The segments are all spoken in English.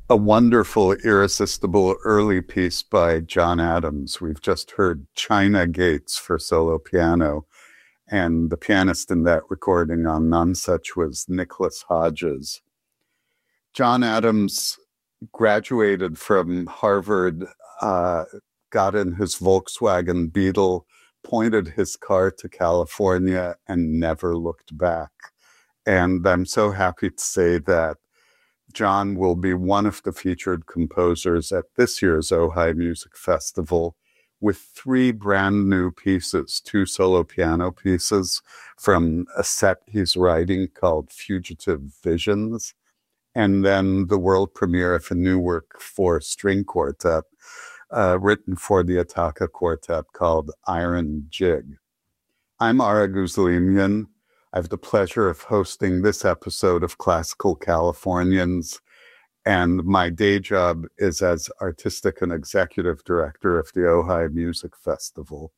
A wonderful, irresistible early piece by John Adams. We've just heard China Gates for solo piano, and the pianist in that recording on Nonsuch was Nicholas Hodges. John Adams graduated from Harvard, got in his Volkswagen Beetle, pointed his car to California, and never looked back. And I'm so happy to say that John will be one of the featured composers at this year's Ojai Music Festival with 3 brand new pieces, 2 solo piano pieces from a set he's writing called Fugitive Visions, and then the world premiere of a new work for string quartet written for the Ithaca Quartet called Iron Jig. I'm Ara Guzlimian. I have the pleasure of hosting this episode of Classical Californians, and my day job is as artistic and executive director of the Ojai Music Festival.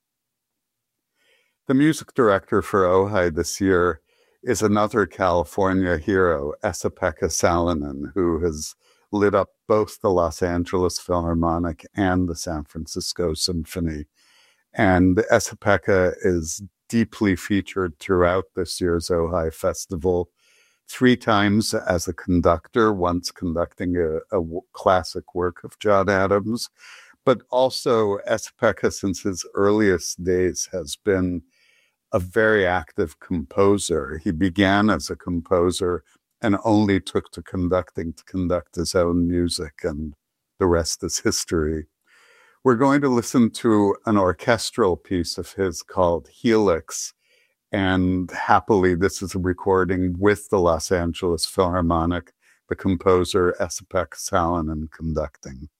The music director for Ojai this year is another California hero, Esa-Pekka Salonen, who has lit up both the Los Angeles Philharmonic and the San Francisco Symphony. And Esa-Pekka is deeply featured throughout this year's Ojai Festival, 3 times as a conductor, once conducting a classic work of John Adams, but also Esa-Pekka, since his earliest days, has been a very active composer. He began as a composer and only took to conducting to conduct his own music, and the rest is history. We're going to listen to an orchestral piece of his called Helix, and happily this is a recording with the Los Angeles Philharmonic, the composer Esa-Pekka Salonen conducting.